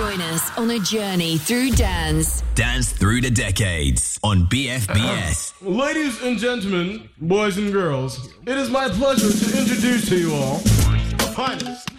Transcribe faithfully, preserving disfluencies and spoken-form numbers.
Join us on a journey through dance. Dance through the decades on B F B S. Uh, ladies and gentlemen, boys and girls, it is my pleasure to introduce to you all the finest,